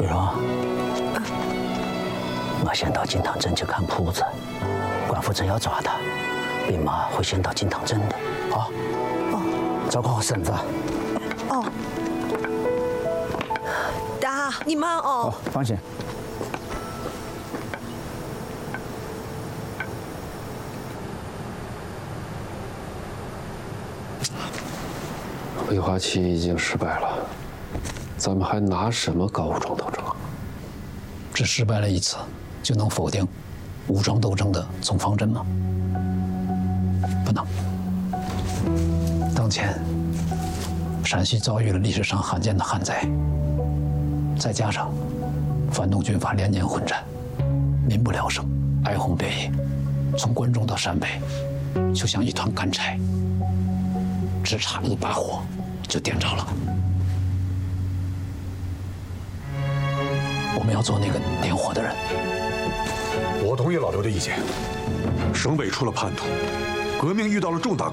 桂荣，我先到金堂镇去看铺子，官府真要抓他，兵马会先到金堂镇的啊。哦，照顾好身子。 哦，大，你慢哦。 放心。 维华起义已经失败了，咱们还拿什么搞武装斗争？ 只失败了一次，就能否定武装斗争的总方针吗？不能。当前，陕西遭遇了历史上罕见的旱灾，再加上反动军阀连年混战，民不聊生，哀鸿遍野，从关中到陕北，就像一团干柴，只差一把火就点着了。我们要做那个点火的人。 我同意老刘的意见。省委出了叛徒，革命遇到了重大